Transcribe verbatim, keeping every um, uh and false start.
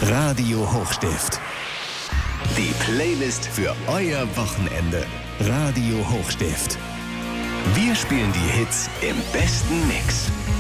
Radio Hochstift. Die Playlist für euer Wochenende. Radio Hochstift. Wir spielen die Hits im besten Mix.